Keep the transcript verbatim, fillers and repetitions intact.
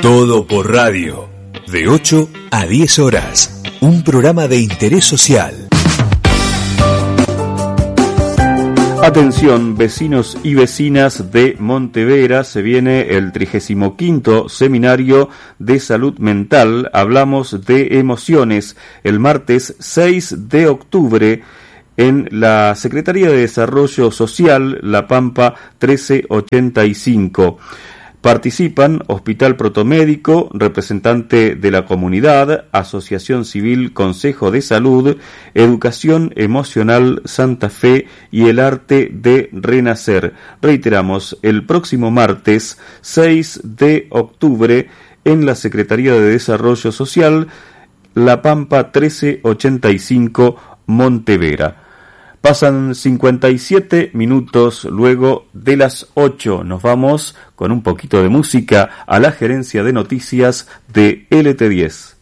Todo por radio, de ocho a diez horas, un programa de interés social. Atención, vecinos y vecinas de Montevera, se viene el trigésimo quinto Seminario de Salud Mental. Hablamos de emociones, el martes seis de octubre en la Secretaría de Desarrollo Social, La Pampa trece ochenta y cinco. Participan Hospital Protomédico, representante de la comunidad, Asociación Civil Consejo de Salud, Educación Emocional Santa Fe y el Arte de Renacer. Reiteramos, el próximo martes seis de octubre en la Secretaría de Desarrollo Social, La Pampa trece ochenta y cinco, Montevera. Pasan cincuenta y siete minutos luego de las ocho. Nos vamos con un poquito de música a la gerencia de noticias de L T diez.